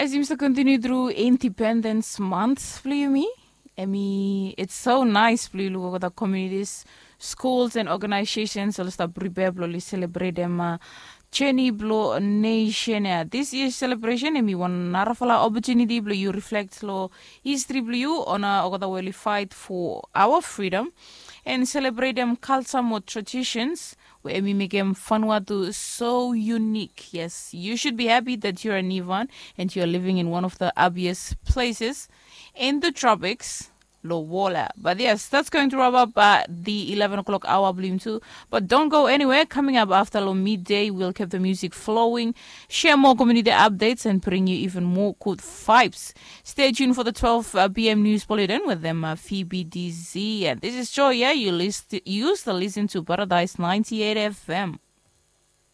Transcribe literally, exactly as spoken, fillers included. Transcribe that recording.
it seems to continue through Independence Month, Blumi. I mean, it's so nice, Blue, with the communities, schools, and organizations. Let's prepare to celebrate them. Uh, Cheney Blow Nation. Uh, this year's celebration, and we want narafala opportunity. Blue, you reflect lo history, blue, on a uh, the fight for our freedom, and celebrate them culture more traditions. Where we make them Vanuatu so unique. Yes, you should be happy that you're a Nivan and you're living in one of the obvious places in the tropics, Lowola. But yes, that's going to wrap up uh, the eleven o'clock hour, Bloom too. But don't go anywhere. Coming up after low midday, we'll keep the music flowing, share more community updates, and bring you even more good vibes. Stay tuned for the twelve p.m. news bulletin with them, uh, Phoebe D Z. And this is Joy. Yeah, you, list- you used to listen to Paradise ninety-eight F M.